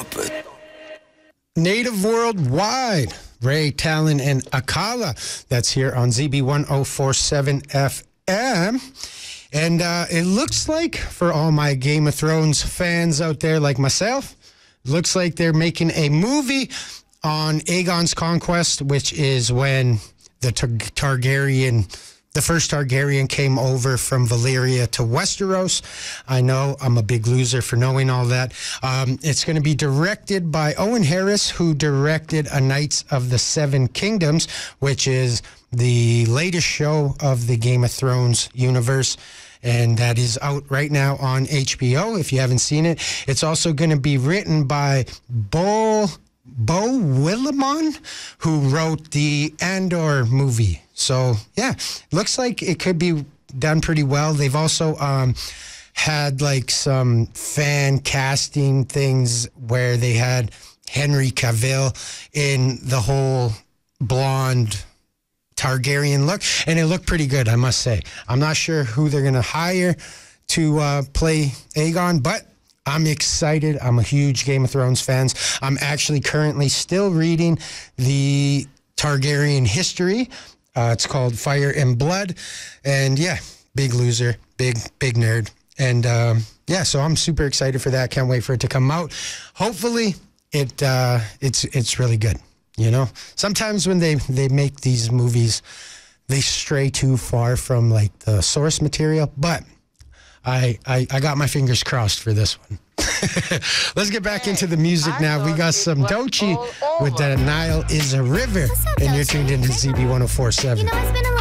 Stop it. Native Worldwide, Ray Talon and Akala. That's here on ZB 1047 FM. And it looks like, for all my Game of Thrones fans out there like myself, looks like they're making a movie on Aegon's Conquest, which is when the first Targaryen came over from Valyria to Westeros. I know I'm a big loser for knowing all that. It's going to be directed by Owen Harris, who directed A Knights of the Seven Kingdoms, which is the latest show of the Game of Thrones universe. And that is out right now on HBO, if you haven't seen it. It's also going to be written by Beau Willimon, who wrote the Andor movie. So, yeah, looks like it could be done pretty well. They've also had, like, some fan casting things where they had Henry Cavill in the whole blonde Targaryen look, and it looked pretty good, I must say. I'm not sure who they're going to hire to play Aegon, but I'm excited. I'm a huge Game of Thrones fan. I'm actually currently still reading the Targaryen history. It's called Fire and Blood. And yeah, big loser, big nerd. And yeah, so I'm super excited for that. Can't wait for it to come out. Hopefully it's really good. You know, sometimes when they make these movies, they stray too far from like the source material, but I got my fingers crossed for this one. Let's get back into the music now. We got some Doechii with The Nile is a River, and you're tuned into ZB 1047. You know, it's been a